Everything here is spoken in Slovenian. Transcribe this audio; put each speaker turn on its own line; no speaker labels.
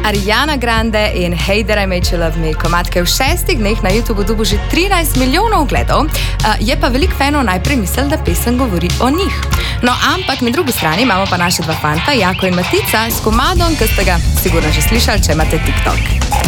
Ariana Grande in Hey There I Made You Love Me. Komad, ki je v 6 dneh na YouTubeu dobil že 13 milijonov ogledov, je pa veliko fanov najprej mislil, da pesem govori o njih. No, ampak na drugi strani imamo pa naše dva fanta, Jako in Matica, s komadom, ki ste ga sigurno že slišali, če imate TikTok.